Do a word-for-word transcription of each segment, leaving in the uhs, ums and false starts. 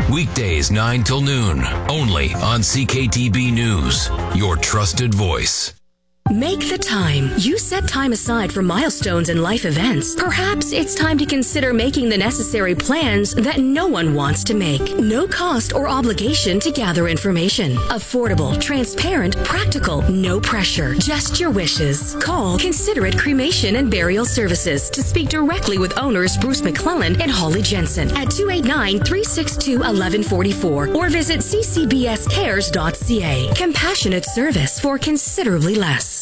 Weekdays nine till noon, only on C K T B News, your trusted voice. Make the time. You set time aside for milestones and life events. Perhaps it's time to consider making the necessary plans that no one wants to make. No cost or obligation to gather information. Affordable, transparent, practical, no pressure. Just your wishes. Call Considerate Cremation and Burial Services to speak directly with owners Bruce McClellan and Holly Jensen at two eight nine, three six two, one one four four or visit c c b s cares dot c a. Compassionate service for considerably less.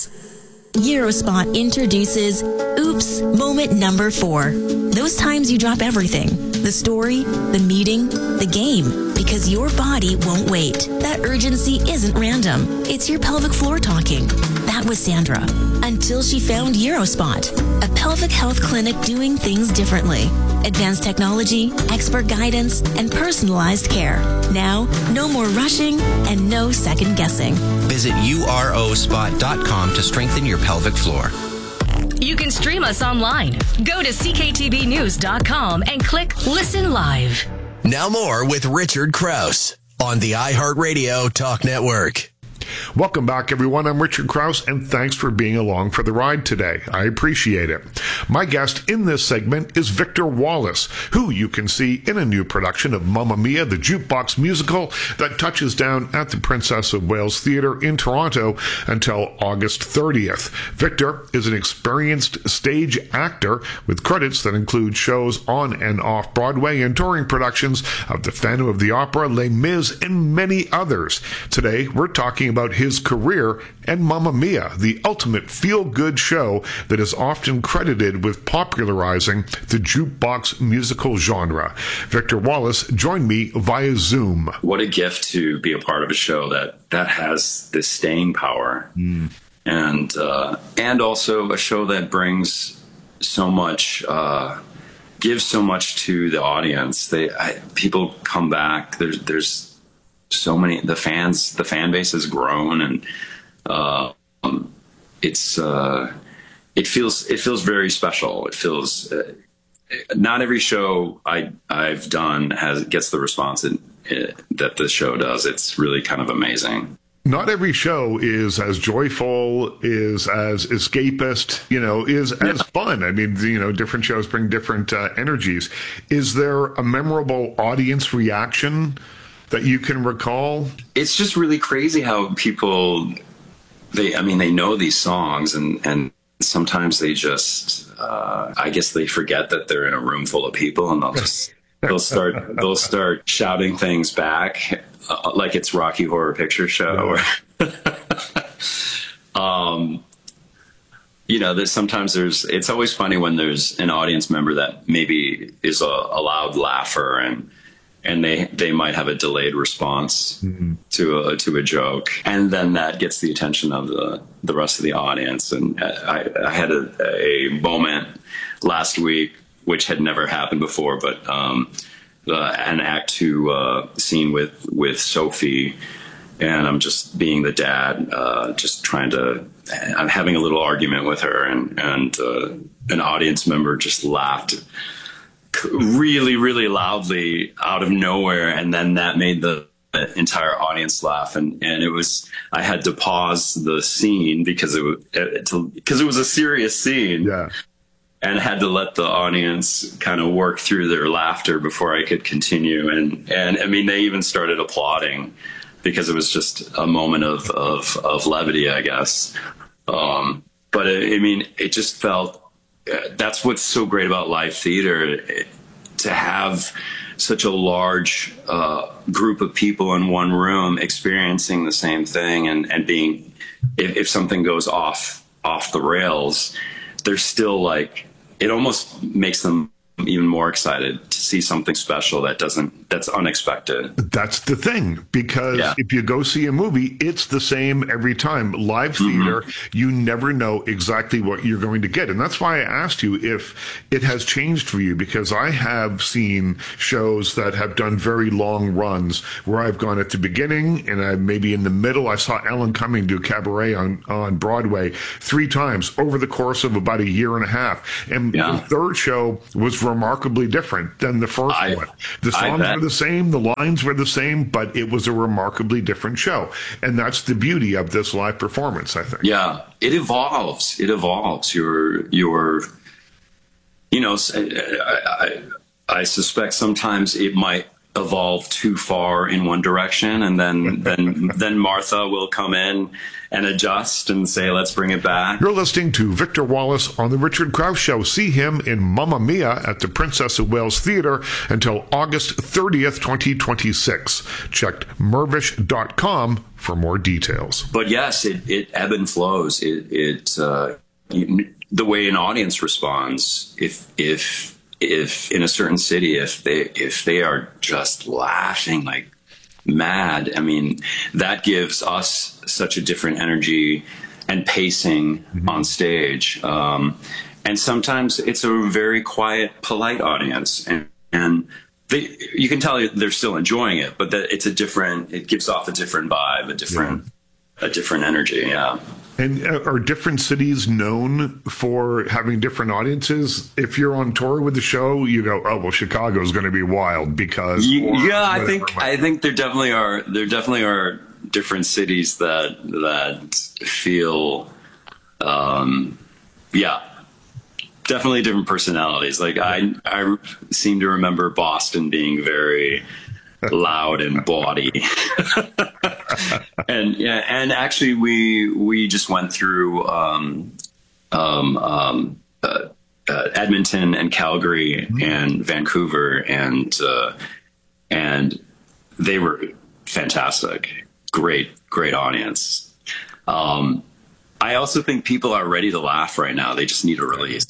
Eurospot introduces Oops Moment Number Four. Those times you drop everything. The story, the meeting, the game. Because your body won't wait. That urgency isn't random. It's your pelvic floor talking. That was Sandra. Until she found Eurospot, a pelvic health clinic doing things differently. Advanced technology, expert guidance, and personalized care. Now, no more rushing and no second guessing. Visit U R O spot dot com to strengthen your pelvic floor. You can stream us online. Go to c k t b news dot com and click Listen Live. Now more with Richard Krause on the iHeartRadio Talk Network. Welcome back, everyone. I'm Richard Krause, and thanks for being along for the ride today. I appreciate it. My guest in this segment is Victor Wallace, who you can see in a new production of Mamma Mia, the jukebox musical that touches down at the Princess of Wales Theatre in Toronto until August thirtieth. Victor is an experienced stage actor with credits that include shows on and off Broadway and touring productions of The Phantom of the Opera, Les Mis, and many others. Today, we're talking about his career and Mamma Mia, the ultimate feel-good show that is often credited with popularizing the jukebox musical genre. Victor Wallace joined me via Zoom. What a gift to be a part of a show that, that has this staying power. Mm. And, uh, and also a show that brings so much, uh, gives so much to the audience. They, I, people come back. There's, there's, so many, the fans, the fan base has grown, and uh, um, it's uh, it feels it feels very special. It feels uh, not every show I I've done has gets the response it, it, that the show does. It's really kind of amazing. Not every show is as joyful, is as escapist, you know, is as yeah. fun. I mean, you know, different shows bring different uh, energies. Is there a memorable audience reaction that you can recall? It's just really crazy how people, they, I mean, they know these songs, and, and sometimes they just, uh, I guess they forget that they're in a room full of people, and they'll just, they'll start, they'll start shouting things back uh, like it's Rocky Horror Picture Show. Yeah. Or um, you know, there's sometimes there's, it's always funny when there's an audience member that maybe is a, a loud laugher, and, and they, they might have a delayed response mm-hmm. to a, to a joke. And then that gets the attention of the, the rest of the audience. And I, I had a, a moment last week, which had never happened before, but um, the, an act two uh, scene with, with Sophie. And I'm just being the dad, uh, just trying to, I'm having a little argument with her, and, and uh, an audience member just laughed really, really loudly out of nowhere, and then that made the entire audience laugh, and and it was, I had to pause the scene because it was because it was a serious scene, yeah, and had to let the audience kind of work through their laughter before I could continue, and and I mean, they even started applauding because it was just a moment of of, of levity, I guess, um, but it, I mean, it just felt. That's what's so great about live theater, to have such a large uh, group of people in one room experiencing the same thing, and, and being, if, if something goes off off the rails, they're still like, it almost makes them even more excited to see something special that doesn't, that's unexpected. That's the thing, because yeah. if you go see a movie, it's the same every time. Live theater, mm-hmm. you never know exactly what you're going to get. And that's why I asked you if it has changed for you, because I have seen shows that have done very long runs where I've gone at the beginning and I maybe in the middle. I saw Ellen Cumming do Cabaret on, on Broadway three times over the course of about a year and a half. And yeah. the third show was remarkably different than than the first I, one. The songs were the same, the lines were the same, but it was a remarkably different show. And that's the beauty of this live performance, I think. Yeah, it evolves. It evolves. Your, your, you know, I, I, I suspect sometimes it might evolve too far in one direction, and then then then Martha will come in and adjust and say, let's bring it back. You're listening to Victor Wallace on The Richard Krause Show. See him in Mamma Mia at the Princess of Wales Theatre until August thirtieth, twenty twenty-six. Check mervish dot com for more details. But yes, it, it ebb and flows. It, it uh, you, the way an audience responds, if if if in a certain city, if they if they are just laughing like mad, I mean, that gives us such a different energy and pacing mm-hmm. on stage. Um, and sometimes it's a very quiet, polite audience, and, and they, you can tell they're still enjoying it, but that it's a different, it gives off a different vibe, a different, yeah. a different energy. Yeah. And are different cities known for having different audiences? If you're on tour with the show, you go, "Oh well, Chicago's going to be wild because." Yeah, I think I think there definitely are there definitely are different cities that that feel, um, yeah, definitely different personalities. Like I I seem to remember Boston being very loud and bawdy. and yeah, and actually we we just went through um, um, um, uh, uh, Edmonton and Calgary mm-hmm. and Vancouver, and uh, and they were fantastic. Great, great audience. Um, I also think people are ready to laugh right now. They just need a release.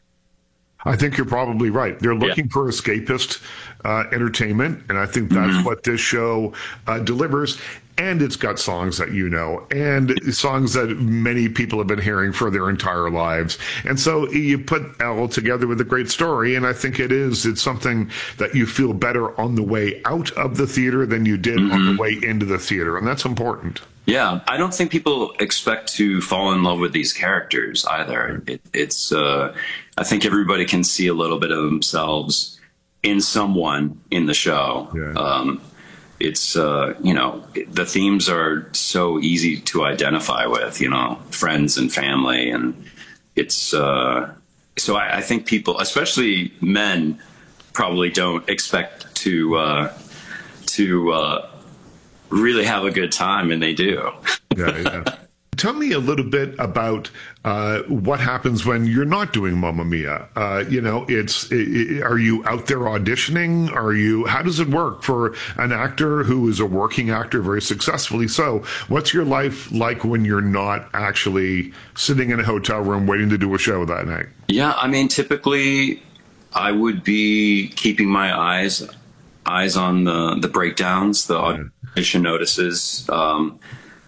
I think you're probably right. They're looking yeah. for escapist uh, entertainment, and I think that's mm-hmm. what this show uh, delivers. And it's got songs that you know, and songs that many people have been hearing for their entire lives. And so you put Elle together with a great story, and I think it is. It's something that you feel better on the way out of the theater than you did mm-hmm. on the way into the theater, and that's important. Yeah, I don't think people expect to fall in love with these characters either. It, it's, uh, I think everybody can see a little bit of themselves in someone in the show. Yeah. Um, it's, uh, you know, the themes are so easy to identify with, you know, friends and family. And it's, uh, so I, I think people, especially men, probably don't expect to, uh, to, uh, really have a good time, and they do. yeah, yeah. Tell me a little bit about uh, what happens when you're not doing Mamma Mia. Uh, you know, it's it, are you out there auditioning? Are you? How does it work for an actor who is a working actor, very successfully so? What's your life like when you're not actually sitting in a hotel room waiting to do a show that night? Yeah, I mean, typically, I would be keeping my eyes eyes on the the breakdowns, the audition notices, um,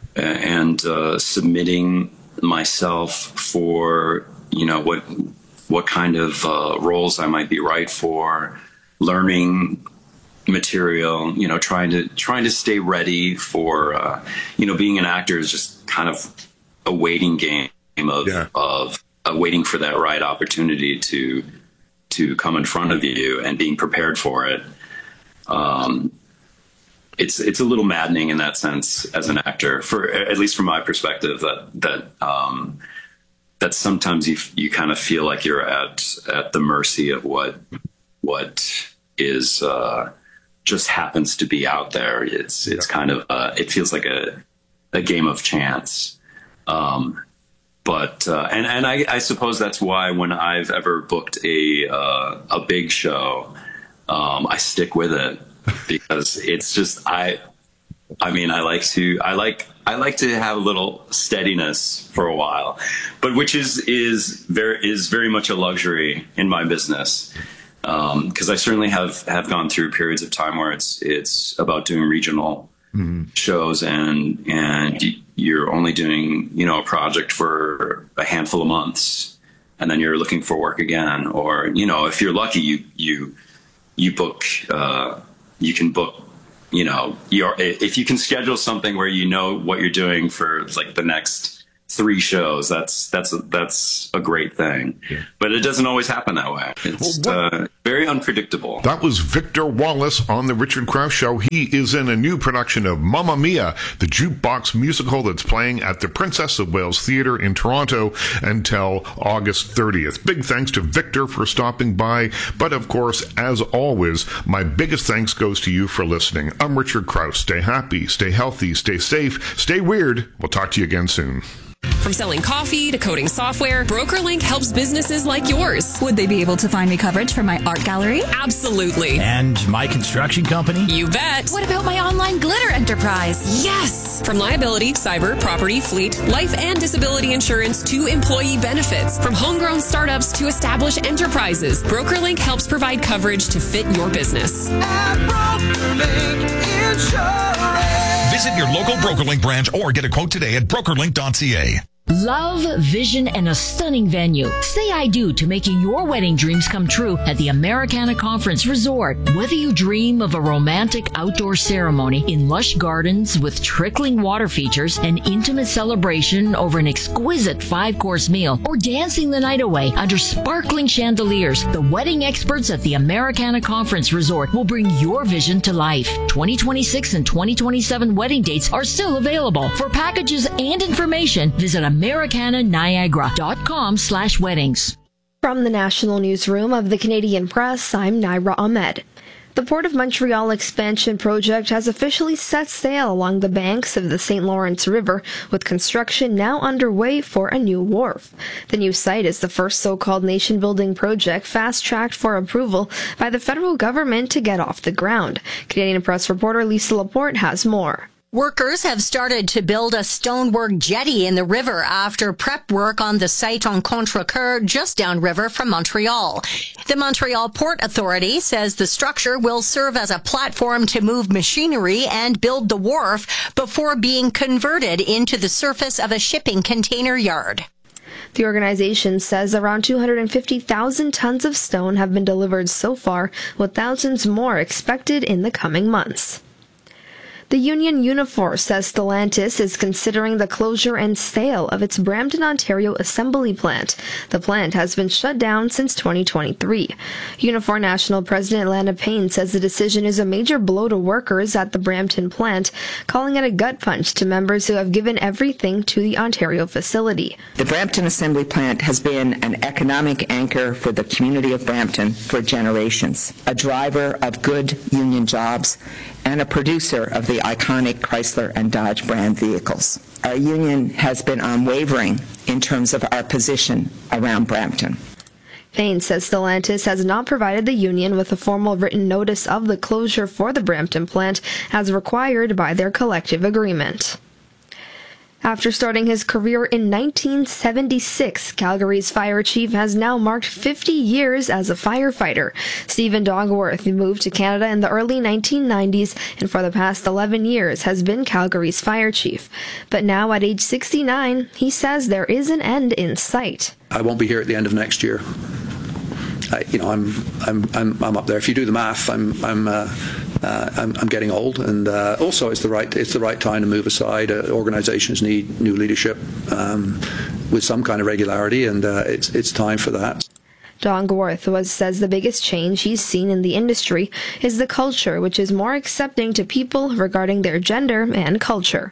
and uh, submitting myself for, you know, what what kind of uh, roles I might be right for, learning material, you know, trying to trying to stay ready for, uh, you know, being an actor is just kind of a waiting game of yeah. of uh, waiting for that right opportunity to to come in front of you and being prepared for it. Um, it's it's a little maddening in that sense as an actor, for at least from my perspective, that that um, that sometimes you you kind of feel like you're at at the mercy of what what is uh, just happens to be out there. It's it's yeah. kind of uh, it feels like a a game of chance. Um, but uh, and and I, I suppose that's why when I've ever booked a uh, a big show, Um, I stick with it because it's just, I, I mean, I like to, I like, I like to have a little steadiness for a while, but which is, is very, is very much a luxury in my business. Um, cause I certainly have, have gone through periods of time where it's, it's about doing regional mm-hmm. shows, and, and you're only doing, you know, a project for a handful of months, and then you're looking for work again. Or, you know, if you're lucky, you, you, you book, uh, you can book, you know, your, if you can schedule something where you know what you're doing for like the next three shows. That's that's a, that's a great thing, yeah. But it doesn't always happen that way. It's well, uh, very unpredictable. That was Victor Wallace on the Richard Krause Show. He is in a new production of Mamma Mia, the jukebox musical that's playing at the Princess of Wales Theatre in Toronto until August thirtieth. Big thanks to Victor for stopping by. But of course, as always, my biggest thanks goes to you for listening. I'm Richard Krause. Stay happy, stay healthy, stay safe, stay weird. We'll talk to you again soon. From selling coffee to coding software, BrokerLink helps businesses like yours. Would they be able to find me coverage for my art gallery? Absolutely. And my construction company? You bet. What about my online glitter enterprise? Yes. From liability, cyber, property, fleet, life and disability insurance to employee benefits. From homegrown startups to established enterprises, BrokerLink helps provide coverage to fit your business. At BrokerLink Insurance. Visit your local BrokerLink branch or get a quote today at brokerlink dot c a. Love, vision, and a stunning venue. Say I do to making your wedding dreams come true at the Americana Conference Resort. Whether you dream of a romantic outdoor ceremony in lush gardens with trickling water features, an intimate celebration over an exquisite five-course meal, or dancing the night away under sparkling chandeliers, the wedding experts at the Americana Conference Resort will bring your vision to life. twenty twenty-six and twenty twenty-seven wedding dates are still available. For packages and information, visit Americana Niagara dot com slash weddings. From the National Newsroom of the Canadian Press, I'm Naira Ahmed. The Port of Montreal expansion project has officially set sail along the banks of the Saint Lawrence River, with construction now underway for a new wharf. The new site is the first so-called nation-building project fast-tracked for approval by the federal government to get off the ground. Canadian Press reporter Lisa Laporte has more. Workers have started to build a stonework jetty in the river after prep work on the site on Contrecoeur, just downriver from Montreal. The Montreal Port Authority says the structure will serve as a platform to move machinery and build the wharf before being converted into the surface of a shipping container yard. The organization says around two hundred fifty thousand tons of stone have been delivered so far, with thousands more expected in the coming months. The union Unifor says Stellantis is considering the closure and sale of its Brampton, Ontario assembly plant. The plant has been shut down since twenty twenty-three. Unifor National President Lana Payne says the decision is a major blow to workers at the Brampton plant, calling it a gut punch to members who have given everything to the Ontario facility. The Brampton assembly plant has been an economic anchor for the community of Brampton for generations, a driver of good union jobs, and a producer of the iconic Chrysler and Dodge brand vehicles. Our union has been unwavering in terms of our position around Brampton. Payne says Stellantis has not provided the union with a formal written notice of the closure for the Brampton plant as required by their collective agreement. After starting his career in nineteen seventy-six, Calgary's fire chief has now marked fifty years as a firefighter. Stephen Dogworth moved to Canada in the early nineteen nineties and for the past eleven years has been Calgary's fire chief. But now at age sixty-nine, he says there is an end in sight. I won't be here at the end of next year. I, you know, I'm, I'm, I'm, I'm up there. If you do the math, I'm, I'm, uh, uh, I'm, I'm getting old, and uh, also it's the right, it's the right time to move aside. Uh, organizations need new leadership um, with some kind of regularity, and uh, it's, it's time for that. Dogworth was says the biggest change he's seen in the industry is the culture, which is more accepting to people regarding their gender and culture.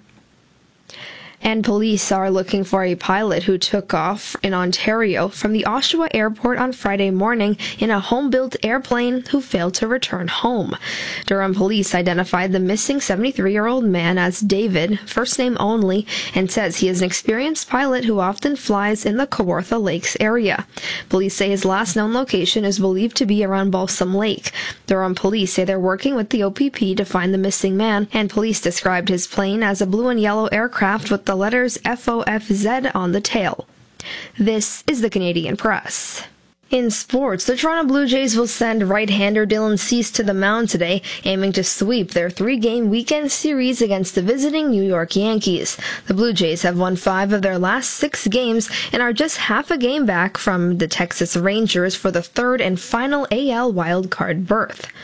And police are looking for a pilot who took off in Ontario from the Oshawa airport on Friday morning in a home-built airplane who failed to return home. Durham police identified the missing seventy-three-year-old man as David, first name only, and says he is an experienced pilot who often flies in the Kawartha Lakes area. Police say his last known location is believed to be around Balsam Lake. Durham police say they're working with the O P P to find the missing man, and police described his plane as a blue and yellow aircraft with the letters F O F Z on the tail. This is the Canadian Press. In sports, the Toronto Blue Jays will send right-hander Dylan Cease to the mound today, aiming to sweep their three-game weekend series against the visiting New York Yankees. The Blue Jays have won five of their last six games and are just half a game back from the Texas Rangers for the third and final A L wildcard berth.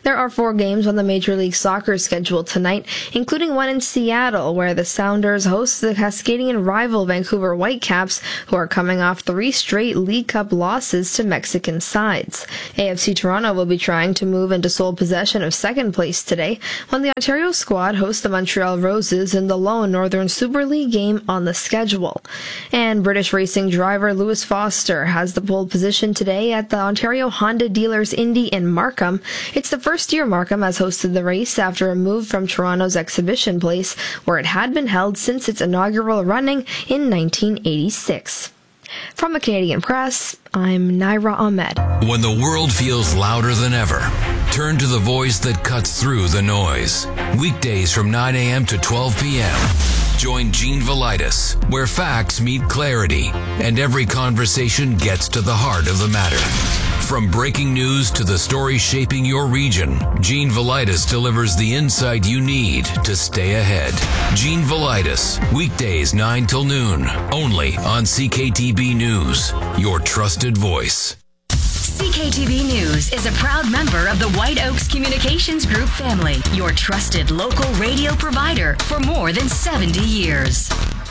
There are four games on the Major League Soccer schedule tonight, including one in Seattle, where the Sounders host the Cascadian rival Vancouver Whitecaps, who are coming off three straight League Cup losses to Mexican sides. A F C Toronto will be trying to move into sole possession of second place today, when the Ontario squad hosts the Montreal Roses in the lone Northern Super League game on the schedule. And British racing driver Lewis Foster has the pole position today at the Ontario Honda Dealers Indy in Markham. It's the first year Markham has hosted the race after a move from Toronto's exhibition place, where it had been held since its inaugural running in nineteen eighty-six. From the Canadian Press, I'm Naira Ahmed. When the world feels louder than ever, turn to the voice that cuts through the noise. Weekdays from nine a.m. to twelve p.m. Join Gene Velitis, where facts meet clarity and every conversation gets to the heart of the matter. From breaking news to the story shaping your region, Gene Velitis delivers the insight you need to stay ahead. Gene Velitis, weekdays nine till noon, only on C K T B News, your trusted voice. C K T B News is a proud member of the White Oaks Communications Group family, your trusted local radio provider for more than seventy years.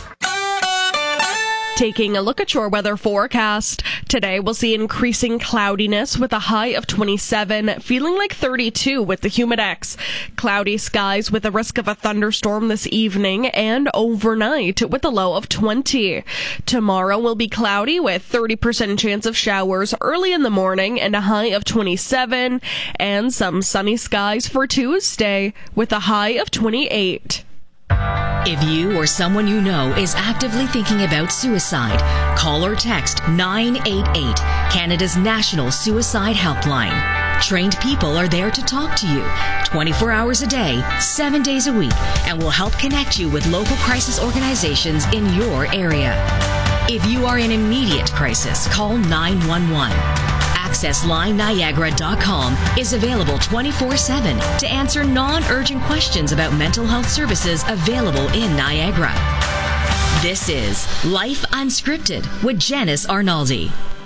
Taking a look at your weather forecast. Today we'll see increasing cloudiness with a high of twenty-seven, feeling like thirty-two with the humidex. Cloudy skies with a risk of a thunderstorm this evening and overnight with a low of twenty. Tomorrow will be cloudy with thirty percent chance of showers early in the morning and a high of twenty-seven, and some sunny skies for Tuesday with a high of twenty-eight. If you or someone you know is actively thinking about suicide, call or text nine eight eight, Canada's national suicide helpline. Trained people are there to talk to you twenty-four hours a day, seven days a week, and will help connect you with local crisis organizations in your area. If you are in immediate crisis, call nine one one. Access Line Niagara dot com is available twenty-four seven to answer non-urgent questions about mental health services available in Niagara. This is Life Unscripted with Janice Arnaldi.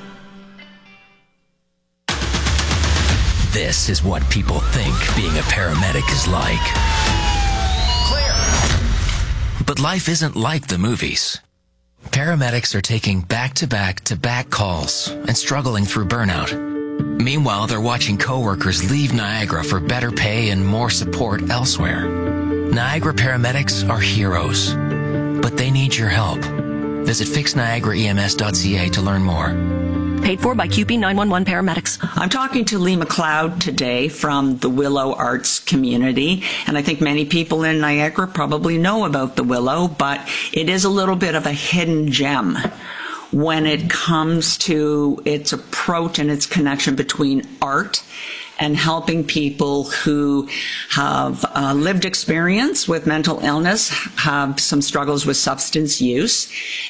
This is what people think being a paramedic is like. Clear. But life isn't like the movies. Paramedics are taking back-to-back-to-back calls and struggling through burnout. Meanwhile, they're watching coworkers leave Niagara for better pay and more support elsewhere. Niagara paramedics are heroes, but they need your help. Visit fix niagara e m s dot c a to learn more. Paid for by Q P nine one one Paramedics. I'm talking to Lee McLeod today from the Willow Arts community, and I think many people in Niagara probably know about the Willow, but it is a little bit of a hidden gem when it comes to its approach and its connection between art and helping people who have uh, lived experience with mental illness, have some struggles with substance use,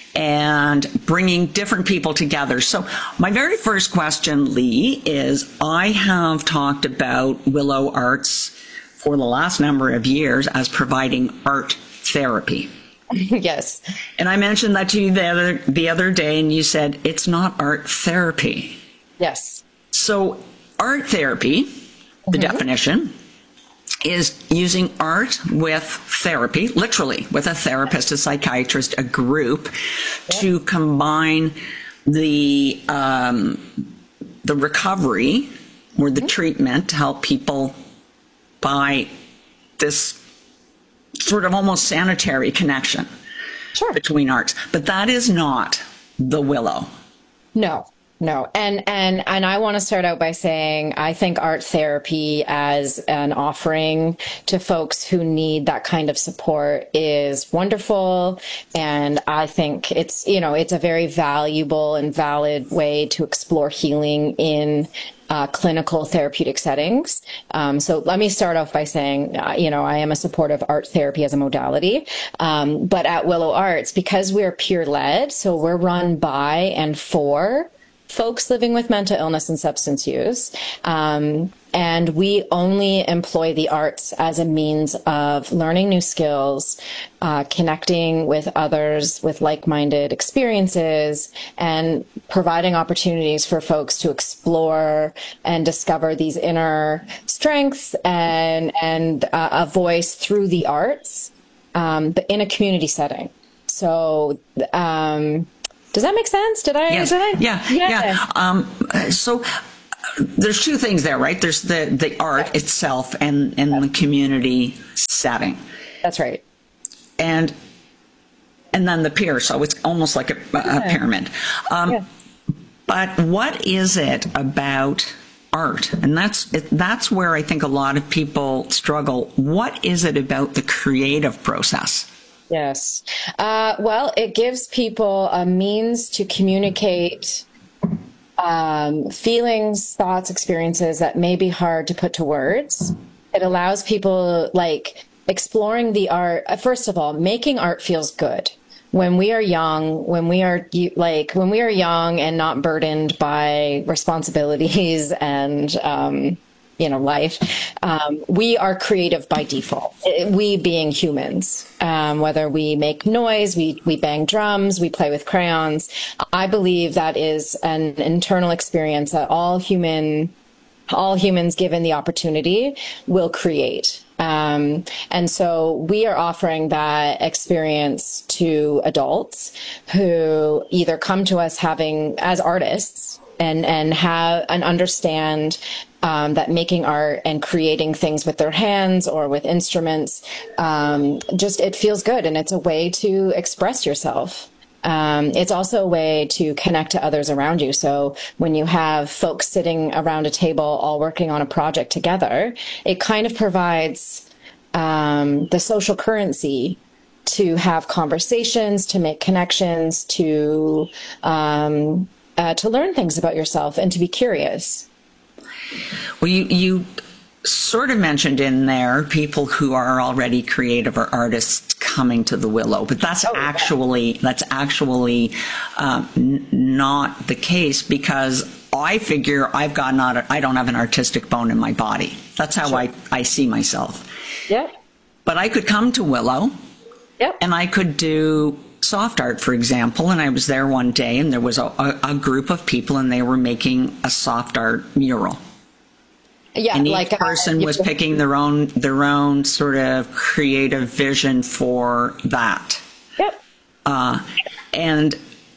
and bringing different people together. So my very first question, Lee, is I have talked about Willow Arts for the last number of years as providing art therapy. Yes. And I mentioned that to you the other, the other day, and you said it's not art therapy. Yes. So art therapy, the mm-hmm. definition, is using art with therapy, literally with a therapist, a psychiatrist, a group, yep. to combine the um, the recovery or the mm-hmm. treatment to help people by this sort of almost sanitary connection sure. between arts. But that is not the Willow. No. No. And, and, and I want to start out by saying I think art therapy as an offering to folks who need that kind of support is wonderful. And I think it's, you know, it's a very valuable and valid way to explore healing in Uh, clinical therapeutic settings. Um, so let me start off by saying, uh, you know, I am a supporter of art therapy as a modality. Um, but at Willow Arts, because we're peer-led, so we're run by and for folks living with mental illness and substance use. Um, and we only employ the arts as a means of learning new skills, uh, connecting with others with like-minded experiences, and providing opportunities for folks to explore and discover these inner strengths and and uh, a voice through the arts, um, but in a community setting. So, um, does that make sense? Did I? Yes. Did I? Yeah. Yeah. yeah. Um, so there's two things there, right? There's the, the art yeah. itself and, and yeah. the community setting. That's right. And and then the peer. So it's almost like a, a yeah. pyramid. Um, yeah. But what is it about art? And that's that's where I think a lot of people struggle. What is it about the creative process? Yes. Uh, well, it gives people a means to communicate um, feelings, thoughts, experiences that may be hard to put to words. It allows people, like, exploring the art. First of all, making art feels good. When we are young, when we are like, when we are young and not burdened by responsibilities and, um, you know, life, um, we are creative by default. We being humans, um, whether we make noise, we, we bang drums, we play with crayons. I believe that is an internal experience that all human, all humans given the opportunity will create. Um, and so we are offering that experience to adults who either come to us having as artists and, and have and understand um, that making art and creating things with their hands or with instruments, um, just it feels good. And it's a way to express yourself. Um, it's also a way to connect to others around you. So when you have folks sitting around a table all working on a project together, it kind of provides um, the social currency to have conversations, to make connections, to um, uh, to learn things about yourself and to be curious. Well, you you sort of mentioned in there people who are already creative or artists coming to the Willow, but that's oh, actually yeah. that's actually um, n- not the case, because I figure I've got not a, I don't have an artistic bone in my body. That's how sure. I, I see myself. Yeah. But I could come to Willow. Yep. And I could do soft art, for example. And I was there one day, and there was a, a, a group of people, and they were making a soft art mural. Yeah, and each like person uh, was picking their own their own sort of creative vision for that. Yep. Uh, and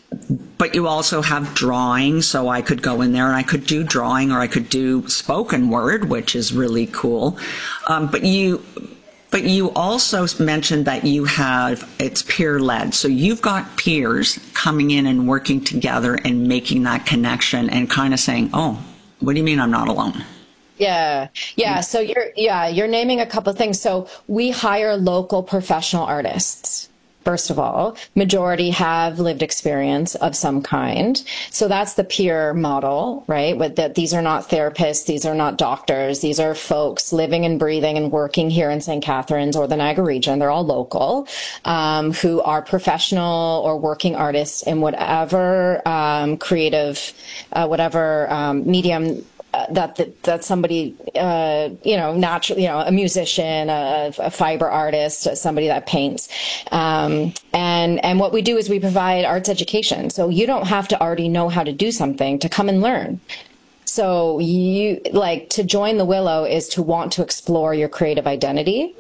but you also have drawing, so I could go in there and I could do drawing, or I could do spoken word, which is really cool. Um, but you. But you also mentioned that you have, it's peer-led. So you've got peers coming in and working together and making that connection and kind of saying, oh, what do you mean I'm not alone? Yeah. Yeah. So you're, yeah, you're naming a couple of things. So we hire local professional artists. First of all, majority have lived experience of some kind. So that's the peer model, right? With that, these are not therapists. These are not doctors. These are folks living and breathing and working here in Saint Catharines or the Niagara region. They're all local, um, who are professional or working artists in whatever, um, creative, uh, whatever, um, medium Uh, that, that that somebody, uh, you know, naturally, you know, a musician, a, a fiber artist, somebody that paints. Um, and, and what we do is we provide arts education. So you don't have to already know how to do something to come and learn. So you, like, to join the Willow is to want to explore your creative identity,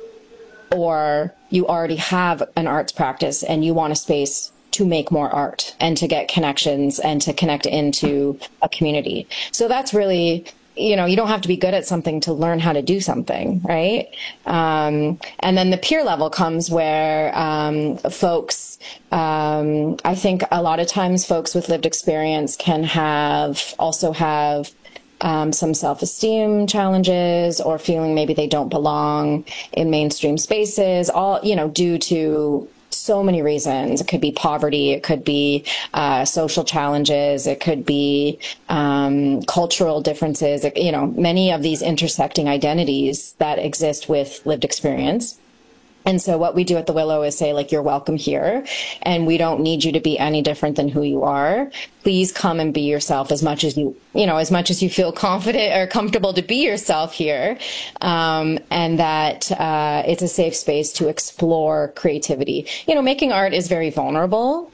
or you already have an arts practice and you want a space to make more art and to get connections and to connect into a community. So that's really, you know, you don't have to be good at something to learn how to do something, right? Um, and then the peer level comes where um, folks, um, I think a lot of times folks with lived experience can have, also have Um, some self-esteem challenges, or feeling maybe they don't belong in mainstream spaces, all, you know, due to so many reasons. It could be poverty, it could be uh, social challenges, it could be um, cultural differences, it, you know, many of these intersecting identities that exist with lived experience. And so what we do at the Willow is say, like, you're welcome here, and we don't need you to be any different than who you are. Please come and be yourself as much as you, you know, as much as you feel confident or comfortable to be yourself here. Um, and that uh, it's a safe space to explore creativity. You know, making art is very vulnerable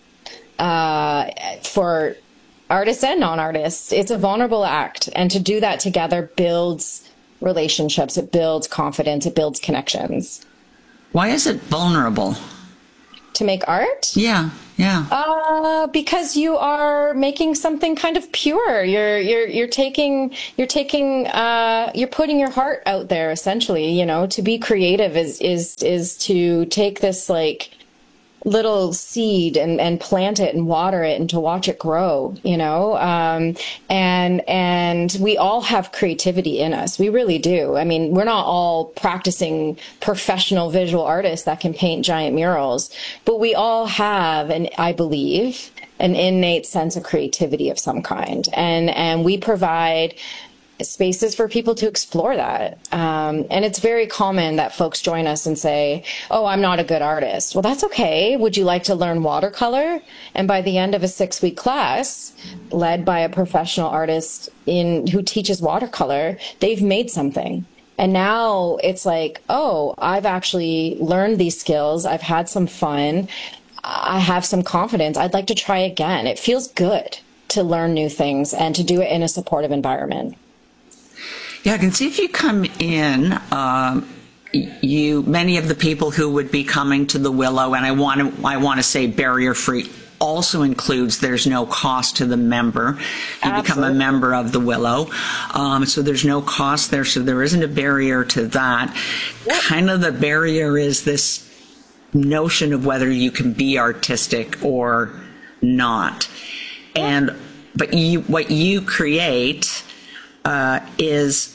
uh, for artists and non-artists. It's a vulnerable act. And to do that together builds relationships. It builds confidence. It builds connections. Why is it vulnerable? To make art? Yeah, yeah. Uh, because you are making something kind of pure. You're you're you're taking you're taking uh, you're putting your heart out there. Essentially, you know, to be creative is is is to take this like little seed and, and plant it and water it and to watch it grow, you know, um, and, and we all have creativity in us. We really do. I mean, we're not all practicing professional visual artists that can paint giant murals, but we all have, and I believe, an innate sense of creativity of some kind. And, and we provide spaces for people to explore that. Um, and it's very common that folks join us and say, oh, I'm not a good artist. Well, that's okay. Would you like to learn watercolor? And by the end of a six week class led by a professional artist in who teaches watercolor, they've made something. And now it's like, oh, I've actually learned these skills. I've had some fun. I have some confidence. I'd like to try again. It feels good to learn new things and to do it in a supportive environment. Yeah, I can see if you come in, um, you many of the people who would be coming to the Willow, and I want to I want to say barrier free also includes there's no cost to the member. You Absolutely. Become a member of the Willow, um, so there's no cost there. So there isn't a barrier to that. Yep. Kind of the barrier is this notion of whether you can be artistic or not, yep. and but you what you create uh, is.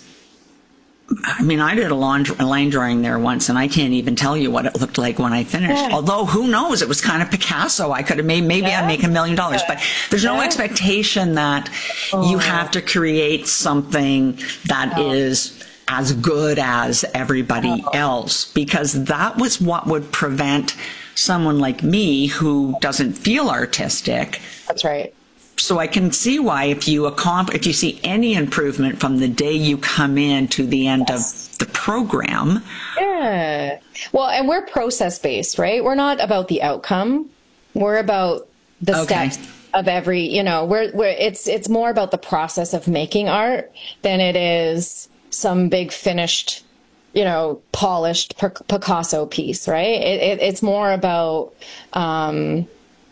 I mean, I did a line drawing there once, and I can't even tell you what it looked like when I finished. Yeah. Although, who knows? It was kind of Picasso. I could have made, maybe yeah. I'd make a million dollars. But there's no yeah. expectation that oh. you have to create something that oh. is as good as everybody oh. else, because that was what would prevent someone like me who doesn't feel artistic. That's right. So I can see why if you accomplish, if you see any improvement from the day you come in to the end yes. of the program. Yeah. Well, and we're process based, right? We're not about the outcome. We're about the okay. steps of every, you know, we're, we're, it's, it's more about the process of making art than it is some big finished, you know, polished Picasso piece, right? It, it, it's more about, um,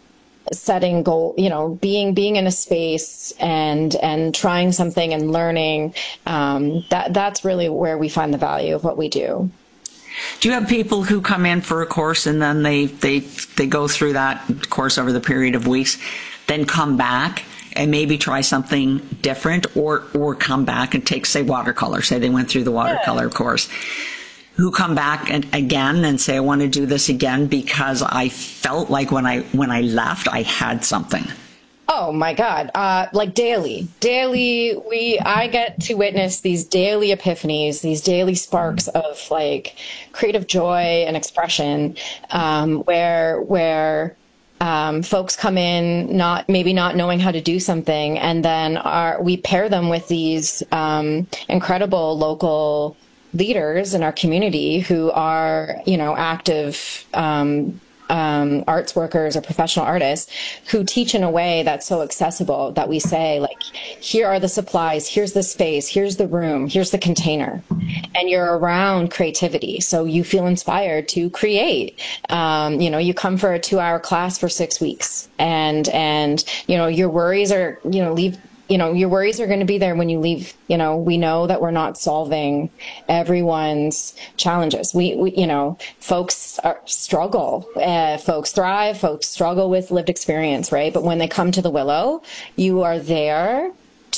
setting goal, you know, being being in a space and and trying something and learning. Um, that that's really where we find the value of what we do. Do you have people who come in for a course and then they they they go through that course over the period of weeks, then come back and maybe try something different, or or come back and take, say, watercolor? Say they went through the watercolor yeah. course. Who come back and again and say, I want to do this again because I felt like when I when I left, I had something. Oh my God. Uh, like daily, daily, we, I get to witness these daily epiphanies, these daily sparks of like creative joy and expression, um, where, where, um, folks come in, not, maybe not knowing how to do something. And then our, we pair them with these, um, incredible local leaders in our community who are, you know, active um, um, arts workers or professional artists who teach in a way that's so accessible that we say, like, here are the supplies, here's the space, here's the room, here's the container. And you're around creativity, so you feel inspired to create. Um, you know, you come for a two-hour class for six weeks, and and you know, your worries are, you know, leave. You know, your worries are going to be there when you leave. You know, we know that we're not solving everyone's challenges. We, we you know, folks are, struggle, uh, folks thrive, folks struggle with lived experience, right? But when they come to the Willow, you are there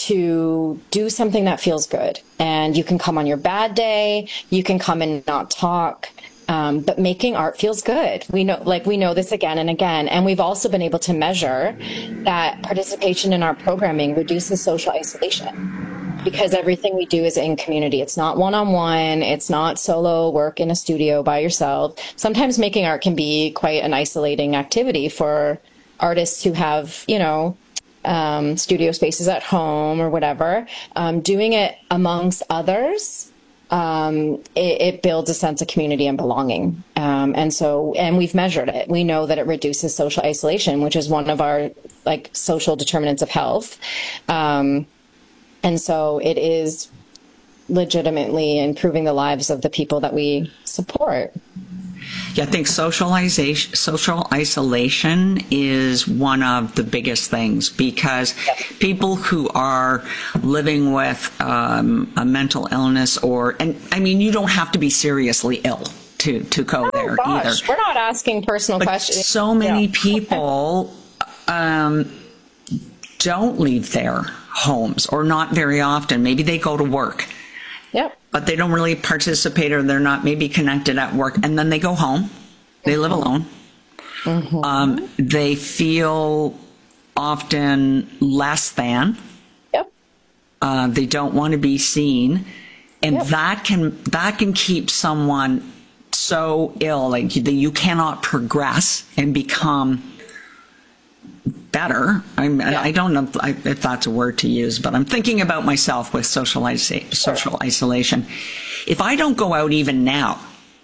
to do something that feels good. And you can come on your bad day, you can come and not talk. Um, but making art feels good. We know, like we know this again and again. And we've also been able to measure that participation in our programming reduces social isolation. because everything we do is in community. It's not one-on-one. It's not solo work in a studio by yourself. Sometimes making art can be quite an isolating activity for artists who have, you know, um, studio spaces at home or whatever. Um, doing it amongst others, um, it, it builds a sense of community and belonging. Um, and so, and we've measured it. We know that it reduces social isolation, which is one of our like social determinants of health. Um, and so it is legitimately improving the lives of the people that we support. Yeah, I think socialization, social isolation is one of the biggest things, because people who are living with um, a mental illness, or, and I mean, you don't have to be seriously ill to, to go oh, there gosh. either. We're not asking personal but questions. So many yeah. people um, don't leave their homes, or not very often. Maybe they go to work. Yep. But they don't really participate, or they're not maybe connected at work. And then they go home. They live alone. Mm-hmm. Um, they feel often less than. Yep. Uh, they don't want to be seen. And yep. that can that can keep someone so ill, like that you cannot progress and become better. I'm, yeah. I don't know if that's a word to use, but I'm thinking about myself with social, iso- social isolation. If I don't go out even now,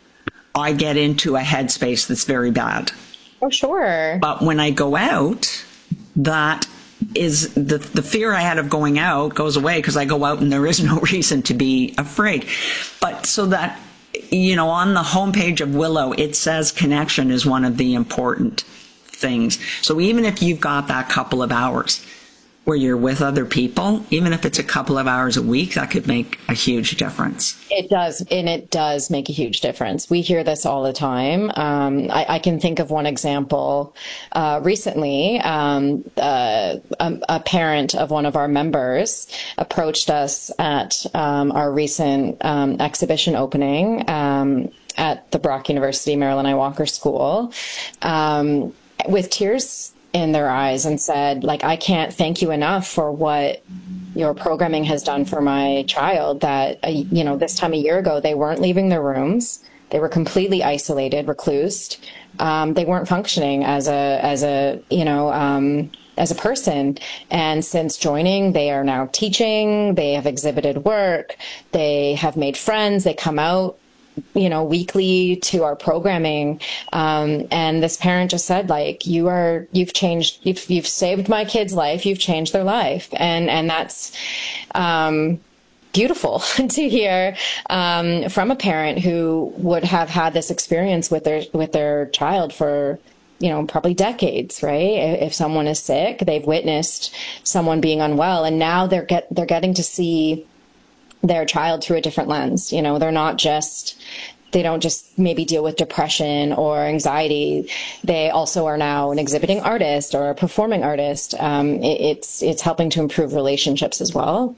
I get into a headspace that's very bad. Oh, sure. But when I go out, that is the, the fear I had of going out goes away, because I go out and there is no reason to be afraid. But so that, you know, on the homepage of Willow, it says connection is one of the important things. So even if you've got that couple of hours where you're with other people, even if it's a couple of hours a week, that could make a huge difference. It does, and it does make a huge difference. We hear this all the time. Um, I, I can think of one example. Uh, recently, um, uh, a, a parent of one of our members approached us at um, our recent um, exhibition opening um, at the Brock University Marilyn I. Walker School, um, with tears in their eyes, and said, like, I can't thank you enough for what your programming has done for my child. That, uh, you know, this time a year ago, they weren't leaving their rooms. They were completely isolated, reclused. Um, they weren't functioning as a, as a, you know, um, as a person. And since joining, they are now teaching. They have exhibited work. They have made friends. They come out, you know, weekly to our programming. Um, and this parent just said, like, you are, you've changed, you've, you've saved my kid's life. You've changed their life. And, and that's, um, beautiful to hear, um, from a parent who would have had this experience with their, with their child for, you know, probably decades, right? If someone is sick, they've witnessed someone being unwell, and now they're get, they're getting to see their child through a different lens. You know, they're not just, they don't just maybe deal with depression or anxiety. They also are now an exhibiting artist or a performing artist. Um, it, it's, it's helping to improve relationships as well.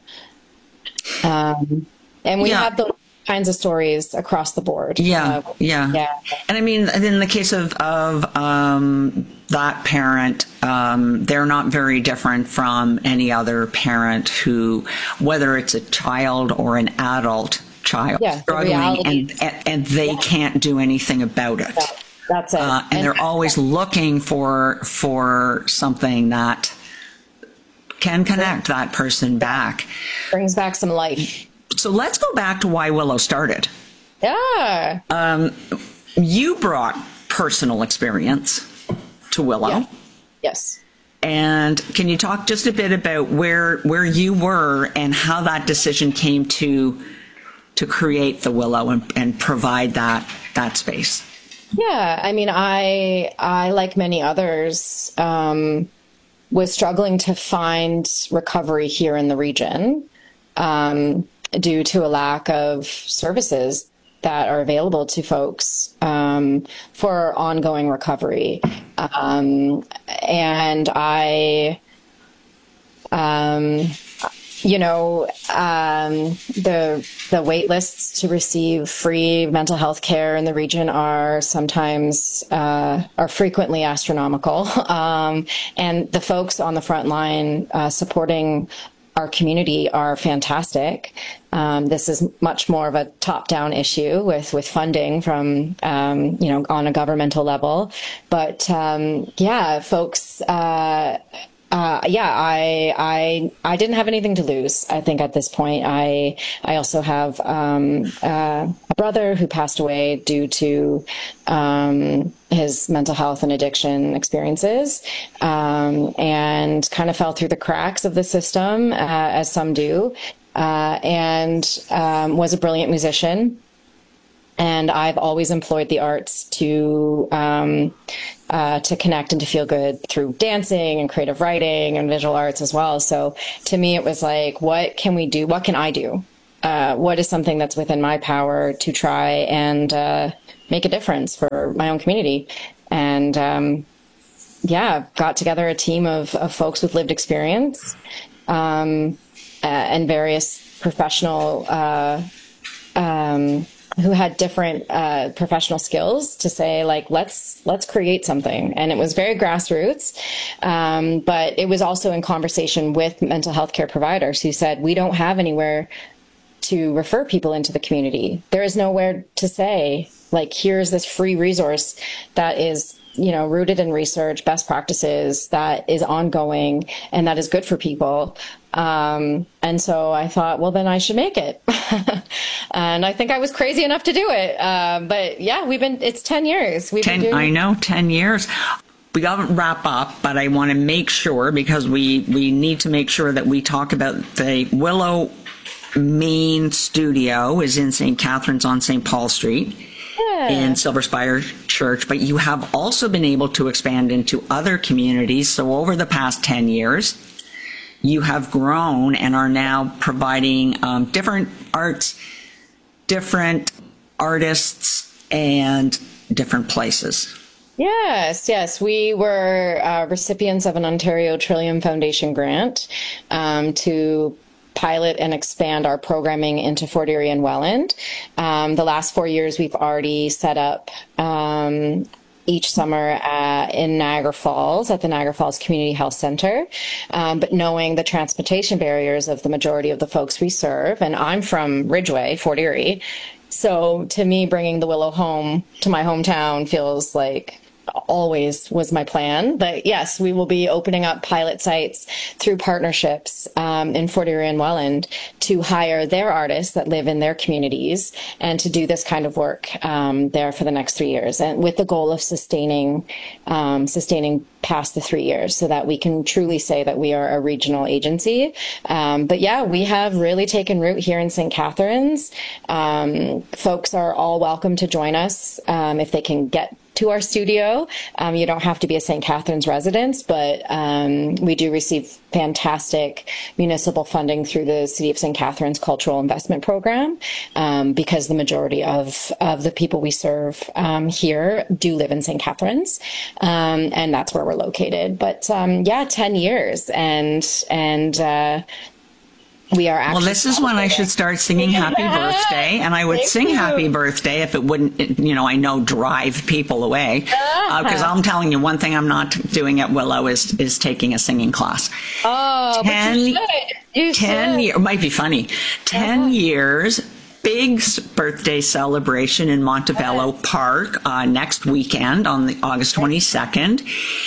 Um, and we yeah. have those kinds of stories across the board. Yeah. Uh, yeah. Yeah. And I mean, in the case of, of, um, that parent, um, they're not very different from any other parent who, whether it's a child or an adult child, yeah, struggling, and, and, and they yeah. can't do anything about it. That, that's it. Uh, and, and they're always looking for, for something that can connect that person back. Brings back some life. So let's go back to why Willow started. Yeah. Um, you brought personal experience to Willow. Yeah. Yes. And can you talk just a bit about where where you were and how that decision came to to create the Willow and, and provide that that space? Yeah, I mean, I I like many others um, was struggling to find recovery here in the region um, due to a lack of services that are available to folks um, for ongoing recovery. Um, and I, um, you know, um, the the wait lists to receive free mental health care in the region are sometimes uh, are frequently astronomical, um, and the folks on the front line uh, supporting our community are fantastic. Um, this is much more of a top-down issue with, with funding from, um, you know, on a governmental level. But, um, yeah, folks, uh, Uh, yeah, I, I, I didn't have anything to lose. I think at this point, I, I also have, um, uh, a brother who passed away due to, um, his mental health and addiction experiences, um, and kind of fell through the cracks of the system, uh, as some do, uh, and, um, was a brilliant musician. And I've always employed the arts to, um, uh, to connect and to feel good through dancing and creative writing and visual arts as well. So to me, it was like, what can we do? What can I do? Uh, what is something that's within my power to try and, uh, make a difference for my own community? And, um, yeah, got together a team of, of folks with lived experience, um, uh, and various professional, uh, um, who had different uh, professional skills to say, like, let's let's create something. And it was very grassroots, um, but it was also in conversation with mental health care providers who said, we don't have anywhere to refer people into the community. There is nowhere to say, like, here's this free resource that is, you know, rooted in research, best practices, that is ongoing and that is good for people. Um, and so I thought, well, then I should make it. And I think I was crazy enough to do it. Uh, but yeah, we've been, it's ten years. We've ten, been doing- I know, ten years. We got to wrap up, but I want to make sure, because we, we need to make sure that we talk about the Willow main studio is in Saint Catharines on Saint Paul Street. Yeah. In Silver Spire Church, but you have also been able to expand into other communities. So over the past ten years, you have grown and are now providing um, different arts, different artists, and different places. Yes, yes. We were uh, recipients of an Ontario Trillium Foundation grant um, to pilot and expand our programming into Fort Erie and Welland. Um, the last four years, we've already set up um, each summer uh, in Niagara Falls at the Niagara Falls Community Health Center. Um, but knowing the transportation barriers of the majority of the folks we serve, and I'm from Ridgeway, Fort Erie, so to me, bringing the Willow home to my hometown feels like always was my plan. But yes, we will be opening up pilot sites through partnerships um, in Fort Erie and Welland to hire their artists that live in their communities and to do this kind of work um, there for the next three years, and with the goal of sustaining um, sustaining past the three years so that we can truly say that we are a regional agency. Um, but yeah, we have really taken root here in Saint Catharines. Um, folks are all welcome to join us um, if they can get to our studio. Um, you don't have to be a Saint Catharines resident, but um, we do receive fantastic municipal funding through the City of Saint Catharines Cultural Investment Program, um, because the majority of, of the people we serve um, here do live in Saint Catharines, um, and that's where we're located. But um, yeah, ten years, and and uh, we are actually. Well, this is when I should start singing Happy Birthday, and I would Thank sing you. Happy Birthday if it wouldn't, you know, I know, drive people away. Because uh, I'm telling you, one thing I'm not doing at Willow is is taking a singing class. Oh, ten, but you should. You ten years, might be funny. Ten uh-huh. years. Big birthday celebration in Montebello yes. Park uh, next weekend on the August twenty-second.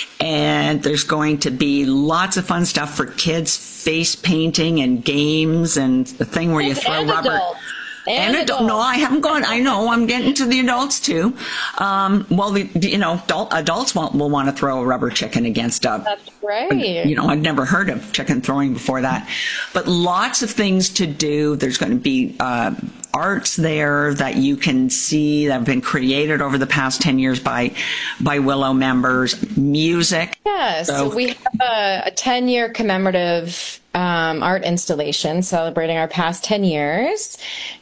And there's going to be lots of fun stuff for kids, face painting and games and the thing where you throw and rubber. Adults. And, and adult, no, I haven't gone. I know I'm getting to the adults too. Um, well, the, you know, adult, adults will, will want to throw a rubber chicken against a. That's right. You know, I'd never heard of chicken throwing before that, but lots of things to do. There's going to be uh, arts there that you can see that have been created over the past ten years by by Willow members. Music. Yes, so, so we have a, a ten year commemorative um, art installation celebrating our past ten years.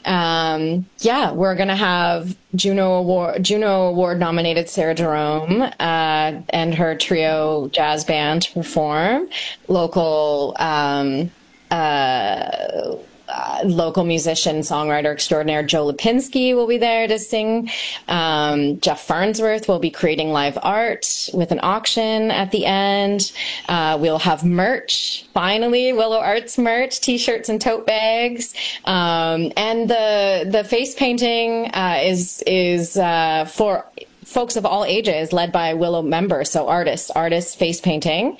Um, yeah, we're going to have Juno Award, Juno Award nominated Sarah Jerome uh, and her trio jazz band to perform. Local um, uh, uh, local musician, songwriter extraordinaire Joe Lipinski will be there to sing. Um, Jeff Farnsworth will be creating live art with an auction at the end. Uh, we'll have merch, finally, Willow Arts merch, t-shirts and tote bags. Um, and the the face painting uh, is, is uh, for folks of all ages, led by Willow members, so artists, artists face painting,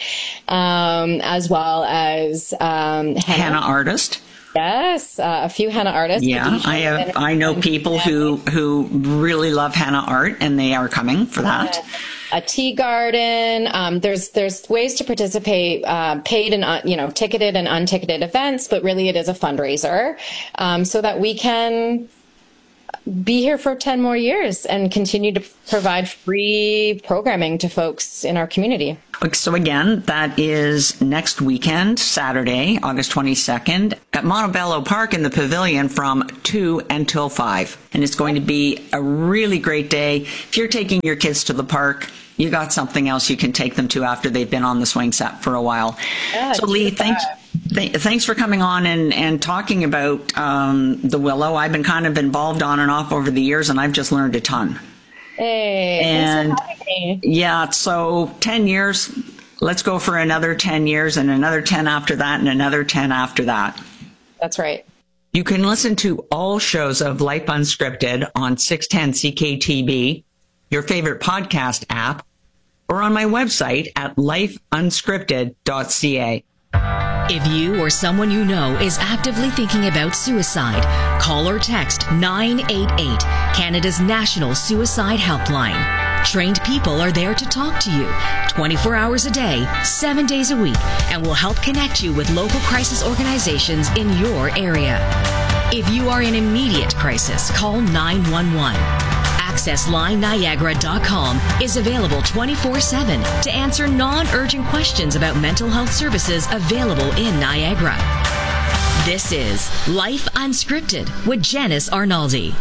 um, as well as um, henna. henna artist. Yes, uh, a few henna artists. Yeah, I have. I know people who who really love henna art, and they are coming for that. Uh, a tea garden. Um, there's there's ways to participate, uh, paid and uh, you know ticketed and unticketed events, but really it is a fundraiser, um, so that we can be here for ten more years and continue to provide free programming to folks in our community. So again, that is next weekend, Saturday, August twenty-second, at Montebello Park in the Pavilion from two until five. And it's going to be a really great day. If you're taking your kids to the park, you got something else you can take them to after they've been on the swing set for a while. Yeah, so Lee, thanks. Th- thanks for coming on and, and talking about um, the Willow. I've been kind of involved on and off over the years, and I've just learned a ton. Hey, and thanks for having me. Yeah, so ten years, let's go for another ten years and another ten after that and another ten after that. That's right. You can listen to all shows of Life Unscripted on six ten C K T B, your favorite podcast app, or on my website at life unscripted dot c a. If you or someone you know is actively thinking about suicide, call or text nine eight eight, Canada's national suicide helpline. Trained people are there to talk to you twenty-four hours a day, seven days a week, and will help connect you with local crisis organizations in your area. If you are in immediate crisis, call nine one one. access line niagara dot com is available twenty-four seven to answer non-urgent questions about mental health services available in Niagara. This is Life Unscripted with Janice Arnaldi.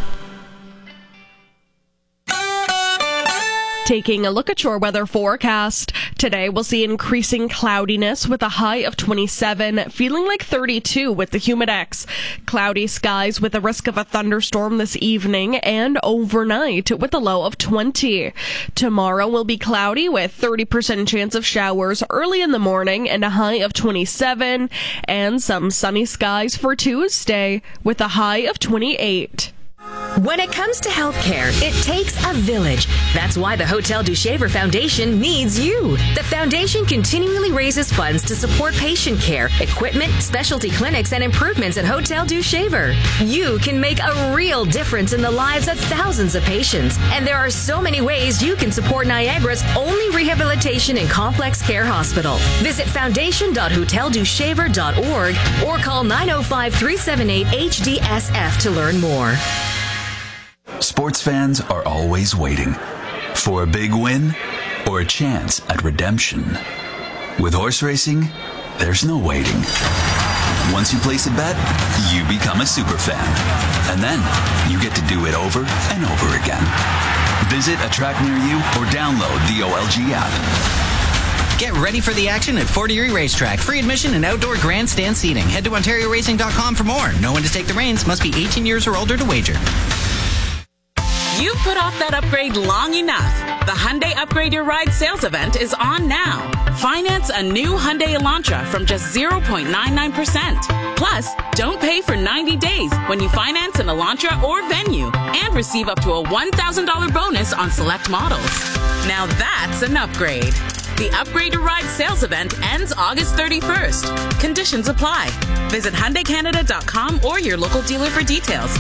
Taking a look at your weather forecast. Today we'll see increasing cloudiness with a high of twenty-seven, feeling like thirty-two with the Humidex. Cloudy skies with a risk of a thunderstorm this evening and overnight with a low of twenty. Tomorrow will be cloudy with thirty percent chance of showers early in the morning and a high of twenty-seven, and some sunny skies for Tuesday with a high of twenty-eight. When it comes to healthcare, it takes a village. That's why the Hotel du Shaver Foundation needs you. The foundation continually raises funds to support patient care, equipment, specialty clinics, and improvements at Hotel du Shaver. You can make a real difference in the lives of thousands of patients, and there are so many ways you can support Niagara's only rehabilitation and complex care hospital. Visit foundation dot hotel du shaver dot org or call nine oh five, three seven eight, H D S F to learn more. Sports fans are always waiting for a big win or a chance at redemption. With horse racing, there's no waiting. Once you place a bet, you become a super fan. And then you get to do it over and over again. Visit a track near you or download the O L G app. Get ready for the action at Fort Erie Racetrack. Free admission and outdoor grandstand seating. Head to ontario racing dot com for more. Know when to take the reins. Must be eighteen years or older to wager. You've put off that upgrade long enough. The Hyundai Upgrade Your Ride sales event is on now. Finance a new Hyundai Elantra from just zero point nine nine percent. Plus, don't pay for ninety days when you finance an Elantra or Venue and receive up to a one thousand dollars bonus on select models. Now that's an upgrade. The Upgrade Your Ride sales event ends August thirty-first. Conditions apply. Visit hyundai canada dot com or your local dealer for details.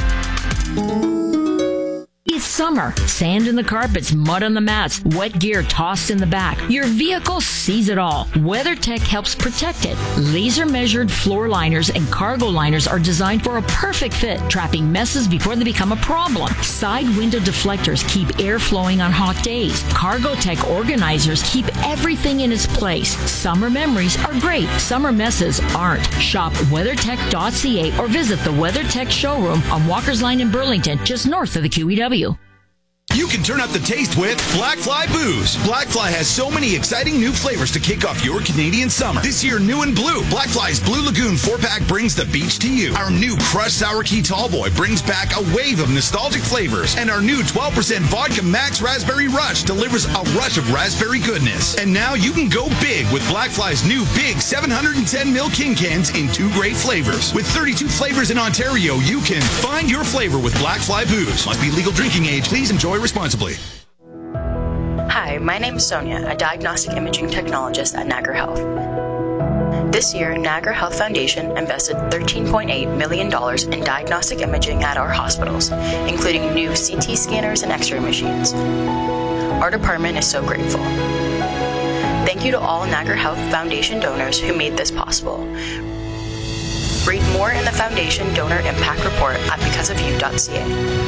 It's summer. Sand in the carpets, mud on the mats, wet gear tossed in the back. Your vehicle sees it all. WeatherTech helps protect it. Laser-measured floor liners and cargo liners are designed for a perfect fit, trapping messes before they become a problem. Side window deflectors keep air flowing on hot days. Cargotech organizers keep everything in its place. Summer memories are great. Summer messes aren't. Shop weathertech dot c a or visit the WeatherTech showroom on Walker's Line in Burlington, just north of the Q E W. You can turn up the taste with Blackfly Booze. Blackfly has so many exciting new flavors to kick off your Canadian summer. This year, new and blue. Blackfly's Blue Lagoon four-pack brings the beach to you. Our new Crushed Sour Key Tallboy brings back a wave of nostalgic flavors. And our new twelve percent Vodka Max Raspberry Rush delivers a rush of raspberry goodness. And now you can go big with Blackfly's new big seven hundred ten milliliter King Cans in two great flavors. With thirty-two flavors in Ontario, you can find your flavor with Blackfly Booze. Must be legal drinking age. Please enjoy responsibly. Hi, my name is Sonia, a diagnostic imaging technologist at Niagara Health. This year, Niagara Health Foundation invested thirteen point eight million dollars in diagnostic imaging at our hospitals, including new C T scanners and X-ray machines. Our department is so grateful. Thank you to all Niagara Health Foundation donors who made this possible. Read more in the Foundation Donor Impact Report at because of you dot c a.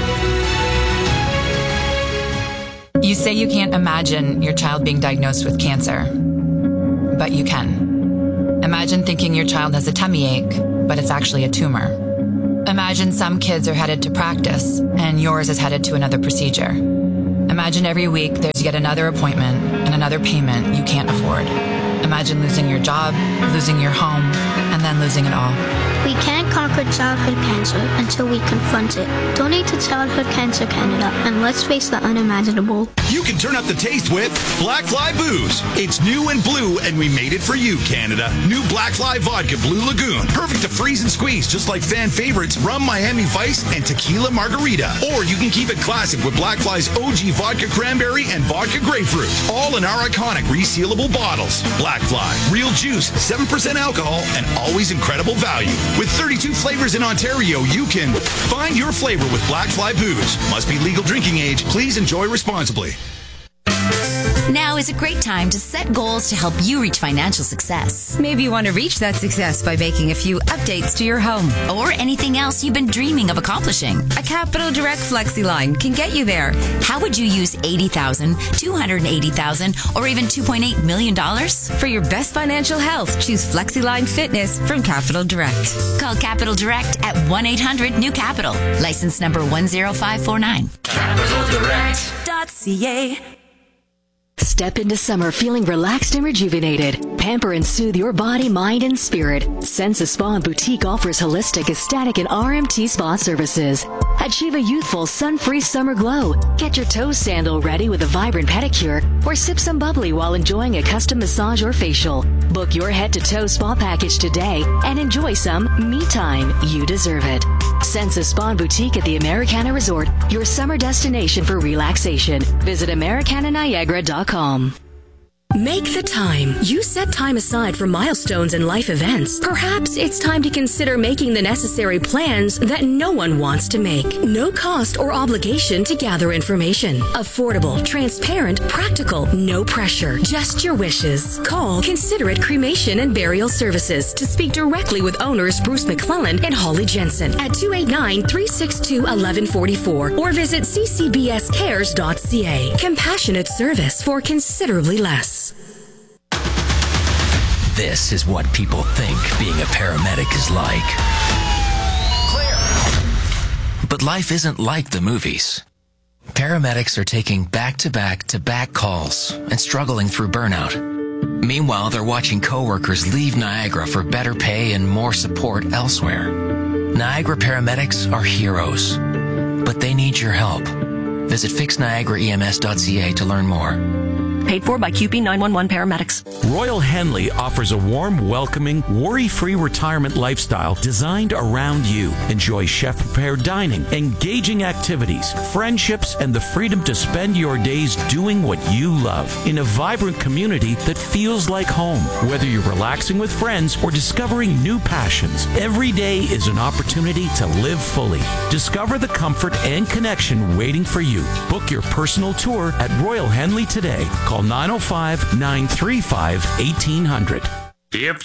You say you can't imagine your child being diagnosed with cancer, but you can. Imagine thinking your child has a tummy ache, but it's actually a tumor. Imagine some kids are headed to practice, and yours is headed to another procedure. Imagine every week there's yet another appointment and another payment you can't afford. Imagine losing your job, losing your home, and then losing it all. We can't conquer childhood cancer until we confront it. Donate to Childhood Cancer Canada, and let's face the unimaginable. You can turn up the taste with Blackfly Booze. It's new and blue, and we made it for you, Canada. New Blackfly Vodka Blue Lagoon. Perfect to freeze and squeeze, just like fan favorites Rum Miami Vice and Tequila Margarita. Or you can keep it classic with Blackfly's O G Vodka Cranberry and Vodka Grapefruit. All in our iconic resealable bottles. Blackfly. Real juice, seven percent alcohol, and always incredible value. With thirty-two flavors in Ontario, you can find your flavor with Blackfly Booze. Must be legal drinking age. Please enjoy responsibly. Now is a great time to set goals to help you reach financial success. Maybe you want to reach that success by making a few updates to your home. Or anything else you've been dreaming of accomplishing. A Capital Direct Flexi line can get you there. How would you use eighty thousand dollars, two hundred eighty thousand dollars, or even two point eight million dollars? For your best financial health, choose FlexiLine Fitness from Capital Direct. Call Capital Direct at one eight hundred new capital. License number one zero five four nine. capital direct dot c a. Step into summer feeling relaxed and rejuvenated. Pamper and soothe your body, mind, and spirit. Sensa Spa and Boutique offers holistic, aesthetic, and R M T spa services. Achieve a youthful, sun-free summer glow. Get your toe sandal ready with a vibrant pedicure, or sip some bubbly while enjoying a custom massage or facial. Book your head-to-toe spa package today and enjoy some me time. You deserve it. Sensa Spa and Boutique at the Americana Resort, your summer destination for relaxation. Visit Americana Niagara dot com. Make the time. You set time aside for milestones and life events. Perhaps it's time to consider making the necessary plans that no one wants to make. No cost or obligation to gather information. Affordable, transparent, practical, no pressure. Just your wishes. Call Considerate Cremation and Burial Services to speak directly with owners Bruce McClellan and Holly Jensen at two eight nine, three six two, one one four four or visit c c b s cares dot c a. Compassionate service for considerably less. This is what people think being a paramedic is like. Clear. But life isn't like the movies. Paramedics are taking back-to-back-to-back calls and struggling through burnout. Meanwhile, they're watching coworkers leave Niagara for better pay and more support elsewhere. Niagara paramedics are heroes, but they need your help. Visit fix niagara e m s dot c a to learn more. Paid for by Q P nine one one Paramedics. Royal Henley offers a warm, welcoming, worry-free retirement lifestyle designed around you. Enjoy chef-prepared dining, engaging activities, friendships, and the freedom to spend your days doing what you love in a vibrant community that feels like home. Whether you're relaxing with friends or discovering new passions, every day is an opportunity to live fully. Discover the comfort and connection waiting for you. Book your personal tour at Royal Henley today. Call nine oh five, nine three five, one eight hundred. If